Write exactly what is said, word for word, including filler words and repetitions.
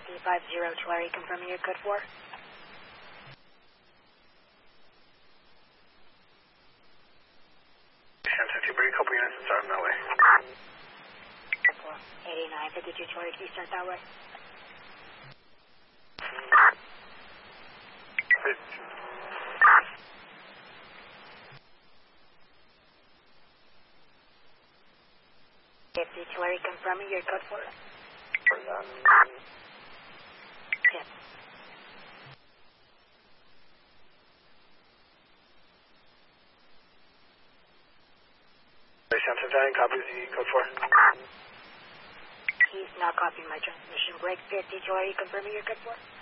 fifty five zero Tulare, confirming your code four. Samson two, bring a couple units and start them that way. eighty-nine fifty-two Tulare, can you start that way? fifty Tulare, confirming your code four. Tip. Samson nine, copy the code four. He's not copying my transmission. Break fifty Tulare, confirming your code four.